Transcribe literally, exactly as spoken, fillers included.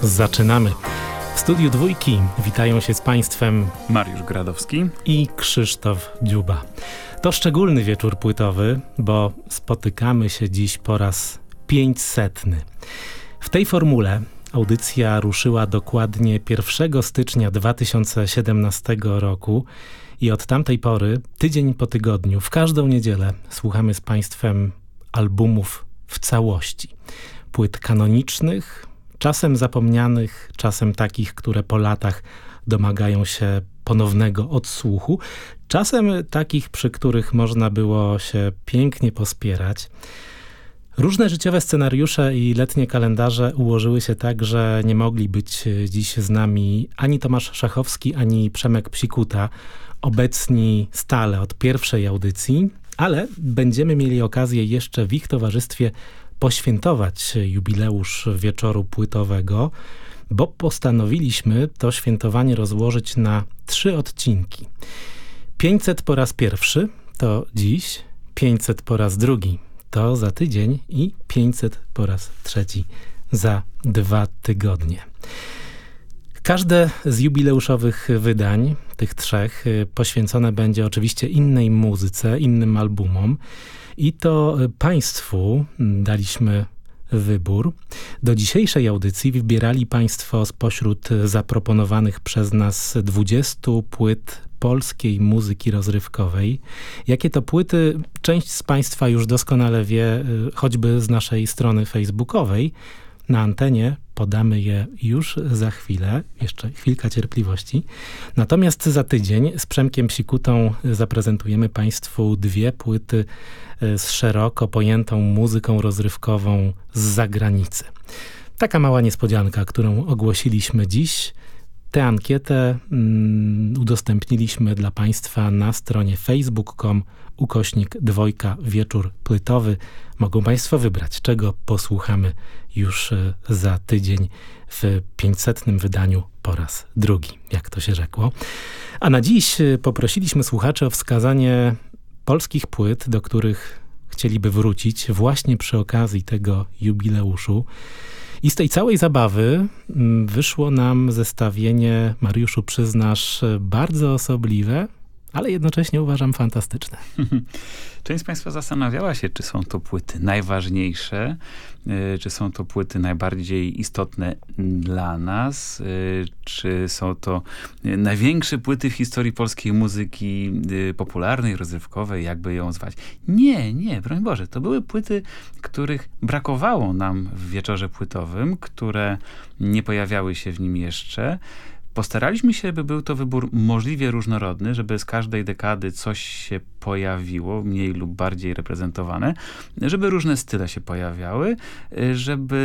Zaczynamy. W studiu Dwójki witają się z Państwem Mariusz Gradowski i Krzysztof Dziuba. To szczególny wieczór płytowy, bo spotykamy się dziś po raz pięćsetny. W tej formule audycja ruszyła dokładnie pierwszego stycznia dwa tysiące siedemnastego roku i od tamtej pory, tydzień po tygodniu, w każdą niedzielę słuchamy z Państwem albumów w całości. Płyt kanonicznych, czasem zapomnianych, czasem takich, które po latach domagają się ponownego odsłuchu, czasem takich, przy których można było się pięknie pospierać. Różne życiowe scenariusze i letnie kalendarze ułożyły się tak, że nie mogli być dziś z nami ani Tomasz Szachowski, ani Przemek Psikuta, obecni stale od pierwszej audycji, ale będziemy mieli okazję jeszcze w ich towarzystwie poświętować jubileusz wieczoru płytowego, bo postanowiliśmy to świętowanie rozłożyć na trzy odcinki. pięćset po raz pierwszy to dziś, pięćset po raz drugi to za tydzień i pięćset po raz trzeci za dwa tygodnie. Każde z jubileuszowych wydań, tych trzech, poświęcone będzie oczywiście innej muzyce, innym albumom. I to Państwu daliśmy wybór. Do dzisiejszej audycji wybierali Państwo spośród zaproponowanych przez nas dwudziestu płyt polskiej muzyki rozrywkowej. Jakie to płyty, część z Państwa już doskonale wie, choćby z naszej strony facebookowej. Na antenie podamy je już za chwilę, jeszcze chwilka cierpliwości. Natomiast za tydzień z Przemkiem Psikutą zaprezentujemy Państwu dwie płyty z szeroko pojętą muzyką rozrywkową z zagranicy. Taka mała niespodzianka, którą ogłosiliśmy dziś. Tę ankietę mm, udostępniliśmy dla Państwa na stronie facebook kropka com ukośnik dwojka wieczór płytowy. Mogą Państwo wybrać, czego posłuchamy już za tydzień w pięćsetnym wydaniu po raz drugi, jak to się rzekło. A na dziś poprosiliśmy słuchaczy o wskazanie polskich płyt, do których chcieliby wrócić właśnie przy okazji tego jubileuszu. I z tej całej zabawy wyszło nam zestawienie, Mariuszu, przyznasz, bardzo osobliwe, ale jednocześnie uważam fantastyczne. Część z Państwa zastanawiała się, czy są to płyty najważniejsze, czy są to płyty najbardziej istotne dla nas, czy są to największe płyty w historii polskiej muzyki popularnej, rozrywkowej, jakby ją zwać. Nie, nie, broń Boże. To były płyty, których brakowało nam w wieczorze płytowym, które nie pojawiały się w nim jeszcze. Postaraliśmy się, by był to wybór możliwie różnorodny, żeby z każdej dekady coś się pojawiło, mniej lub bardziej reprezentowane, żeby różne style się pojawiały, żeby